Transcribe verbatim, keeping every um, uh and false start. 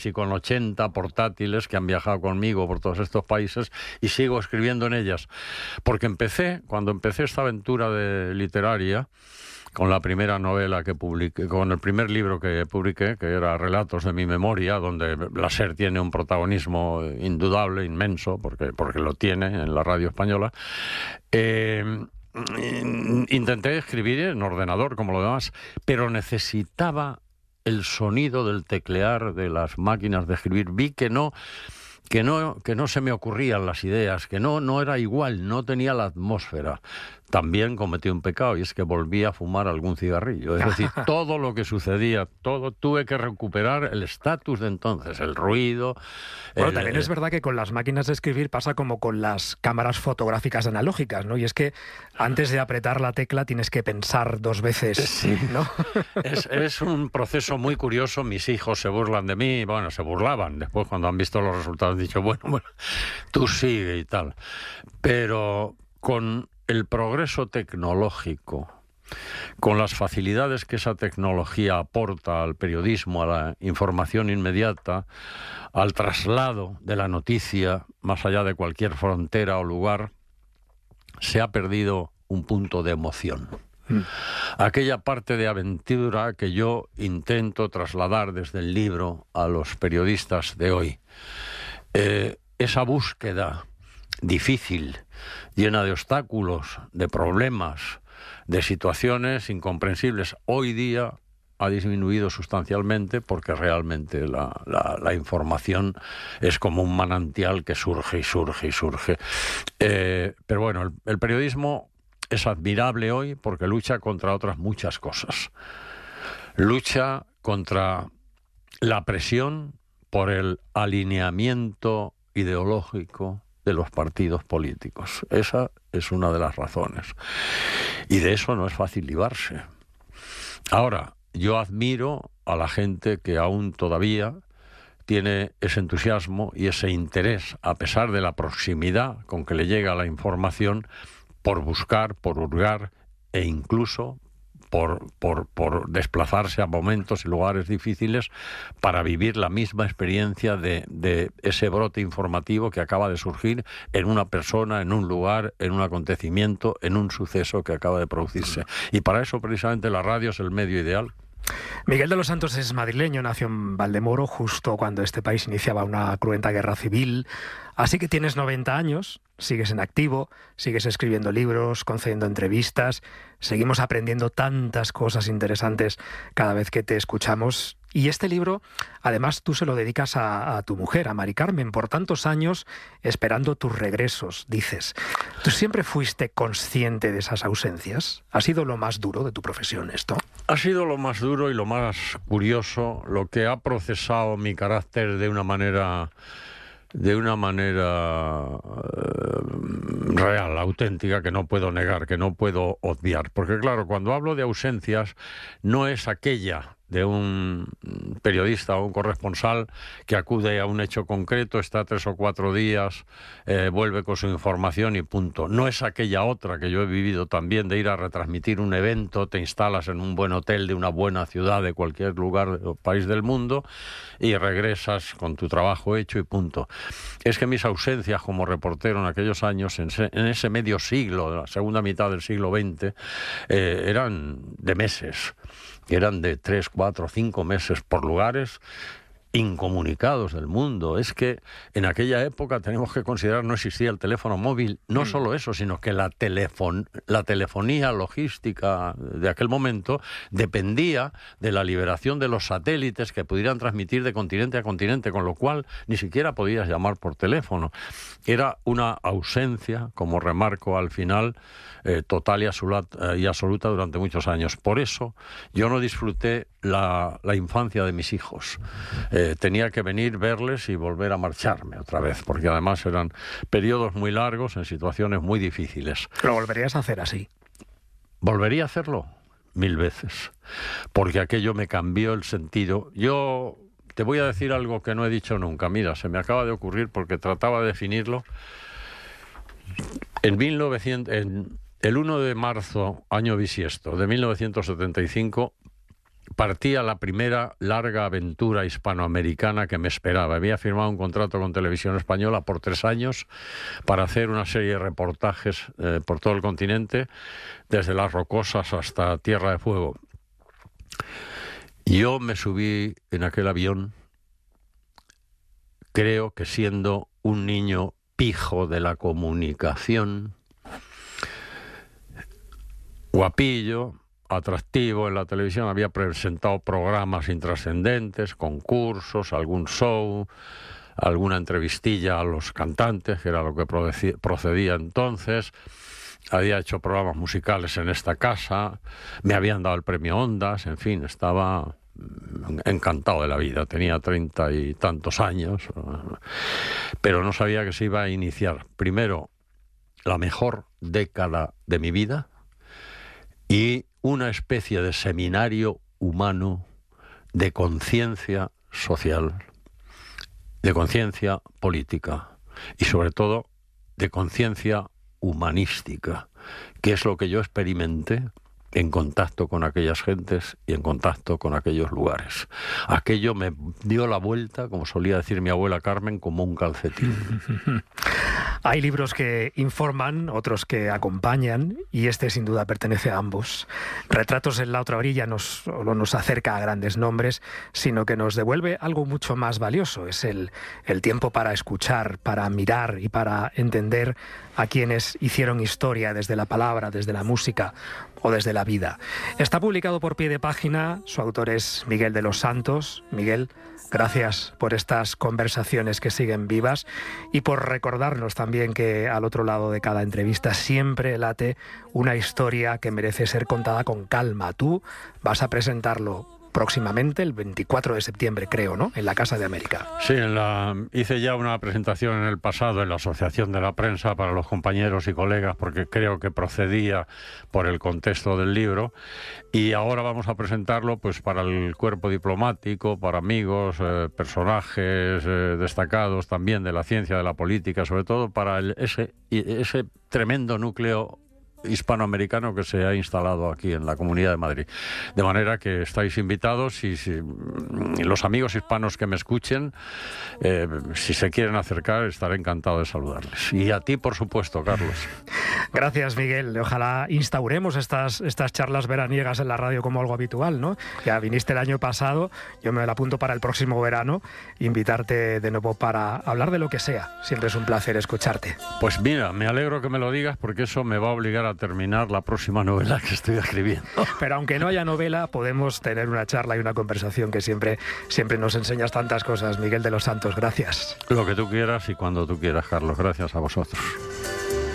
y con ochenta portátiles que han viajado conmigo por todos estos países y sigo escribiendo en ellas. Porque empecé, cuando empecé esta aventura de literaria, con la primera novela que publiqué, con el primer libro que publiqué, que era Relatos de mi memoria, donde la SER tiene un protagonismo indudable, inmenso, porque, porque lo tiene en la radio española, eh, intenté escribir en ordenador como lo demás, pero necesitaba el sonido del teclear de las máquinas de escribir. Vi que no, que no, que no se me ocurrían las ideas, que no, no era igual, no tenía la atmósfera. También cometí un pecado y es que volví a fumar algún cigarrillo. Es decir, todo lo que sucedía, todo, tuve que recuperar el estatus de entonces, el ruido. Bueno, el, también es verdad que con las máquinas de escribir pasa como con las cámaras fotográficas analógicas, ¿no? Y es que antes de apretar la tecla tienes que pensar dos veces, sí, ¿no? Es, es un proceso muy curioso. Mis hijos se burlan de mí, bueno, se burlaban. Después, cuando han visto los resultados, han dicho, bueno, bueno, tú sigue y tal. Pero con el progreso tecnológico, con las facilidades que esa tecnología aporta al periodismo, a la información inmediata, al traslado de la noticia más allá de cualquier frontera o lugar, se ha perdido un punto de emoción. Mm. Aquella parte de aventura que yo intento trasladar desde el libro a los periodistas de hoy. Eh, esa búsqueda difícil, llena de obstáculos, de problemas, de situaciones incomprensibles, hoy día ha disminuido sustancialmente porque realmente la, la, la información es como un manantial que surge y surge y surge. Eh, pero bueno, el, el periodismo es admirable hoy porque lucha contra otras muchas cosas. Lucha contra la presión por el alineamiento ideológico de los partidos políticos. Esa es una de las razones. Y de eso no es fácil librarse. Ahora, yo admiro a la gente que aún todavía tiene ese entusiasmo y ese interés, a pesar de la proximidad con que le llega la información, por buscar, por hurgar e incluso Por, por, por desplazarse a momentos y lugares difíciles para vivir la misma experiencia de, de ese brote informativo que acaba de surgir en una persona, en un lugar, en un acontecimiento, en un suceso que acaba de producirse. Y para eso precisamente la radio es el medio ideal. Miguel de los Santos es madrileño, nació en Valdemoro justo cuando este país iniciaba una cruenta guerra civil. Así que tienes noventa años, sigues en activo, sigues escribiendo libros, concediendo entrevistas, seguimos aprendiendo tantas cosas interesantes cada vez que te escuchamos. Y este libro, además, tú se lo dedicas a, a tu mujer, a Mari Carmen, por tantos años esperando tus regresos, dices. ¿Tú siempre fuiste consciente de esas ausencias? ¿Ha sido lo más duro de tu profesión esto? Ha sido lo más duro y lo más curioso, lo que ha procesado mi carácter de una manera... de una manera uh, real, auténtica, que no puedo negar, que no puedo obviar. Porque claro, cuando hablo de ausencias, no es aquella de un periodista o un corresponsal que acude a un hecho concreto, está tres o cuatro días, eh, vuelve con su información y punto. No es aquella otra que yo he vivido también de ir a retransmitir un evento, te instalas en un buen hotel de una buena ciudad de cualquier lugar o país del mundo y regresas con tu trabajo hecho y punto. Es que mis ausencias como reportero en aquellos años, en ese, en ese medio siglo, la segunda mitad del siglo veinte, eh, eran de meses. Que eran de tres, cuatro, cinco meses por lugares incomunicados del mundo. Es que en aquella época tenemos que considerar no existía el teléfono móvil, no mm. solo eso, sino que la, telefon, la telefonía logística de aquel momento dependía de la liberación de los satélites que pudieran transmitir de continente a continente, con lo cual ni siquiera podías llamar por teléfono. Era una ausencia, como remarco al final, eh, total y absoluta, y absoluta durante muchos años. Por eso yo no disfruté la, la infancia de mis hijos. Eh, tenía que venir, verles y volver a marcharme otra vez, porque además eran periodos muy largos en situaciones muy difíciles. ¿Lo volverías a hacer así? ¿Volvería a hacerlo? Mil veces. Porque aquello me cambió el sentido. Yo te voy a decir algo que no he dicho nunca. Mira, se me acaba de ocurrir porque trataba de definirlo. En mil novecientos... En el uno de marzo, año bisiesto, de mil novecientos setenta y cinco... partía la primera larga aventura hispanoamericana que me esperaba. Había firmado un contrato con Televisión Española por tres años para hacer una serie de reportajes eh, por todo el continente, desde Las Rocosas hasta Tierra de Fuego. Yo me subí en aquel avión, creo que siendo un niño pijo de la comunicación, guapillo, atractivo en la televisión, había presentado programas intrascendentes, concursos, algún show, alguna entrevistilla a los cantantes, que era lo que procedía entonces. Había hecho programas musicales en esta casa, me habían dado el premio Ondas, en fin, estaba encantado de la vida. Tenía treinta y tantos años, pero no sabía que se iba a iniciar primero la mejor década de mi vida y una especie de seminario humano de conciencia social, de conciencia política y sobre todo de conciencia humanística, que es lo que yo experimenté en contacto con aquellas gentes y en contacto con aquellos lugares. Aquello me dio la vuelta, como solía decir mi abuela Carmen, como un calcetín. Hay libros que informan, otros que acompañan, y este sin duda pertenece a ambos. Retratos en la otra orilla no solo nos acerca a grandes nombres, sino que nos devuelve algo mucho más valioso. Es el, el tiempo para escuchar, para mirar y para entender a quienes hicieron historia desde la palabra, desde la música o desde la vida. Está publicado por Pie de Página, su autor es Miguel de los Santos. Miguel, gracias por estas conversaciones que siguen vivas y por recordarnos también que al otro lado de cada entrevista siempre late una historia que merece ser contada con calma. Tú vas a presentarlo próximamente, el veinticuatro de septiembre, creo, ¿no?, en la Casa de América. Sí, en la, hice ya una presentación en el pasado en la Asociación de la Prensa para los compañeros y colegas, porque creo que procedía por el contexto del libro, y ahora vamos a presentarlo pues para el cuerpo diplomático, para amigos, eh, personajes eh, destacados también de la ciencia, de la política, sobre todo para el, ese, ese tremendo núcleo hispanoamericano que se ha instalado aquí en la Comunidad de Madrid. De manera que estáis invitados y si, los amigos hispanos que me escuchen, eh, si se quieren acercar, estaré encantado de saludarles. Y a ti, por supuesto, Carlos. Gracias, Miguel. Ojalá instauremos estas, estas charlas veraniegas en la radio como algo habitual, ¿no? Ya viniste el año pasado, yo me la apunto para el próximo verano, invitarte de nuevo para hablar de lo que sea. Siempre es un placer escucharte. Pues mira, me alegro que me lo digas porque eso me va a obligar a terminar la próxima novela que estoy escribiendo. Pero aunque no haya novela, podemos tener una charla y una conversación que siempre, siempre nos enseñas tantas cosas. Miguel de los Santos, gracias. Lo que tú quieras y cuando tú quieras, Carlos. Gracias a vosotros.